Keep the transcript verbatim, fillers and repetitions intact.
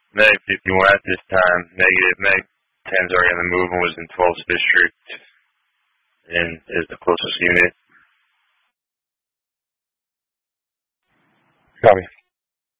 Meg fifty-one at this time, negative. Meg ten's already on the move and was in twelfth District and is the closest unit. Copy.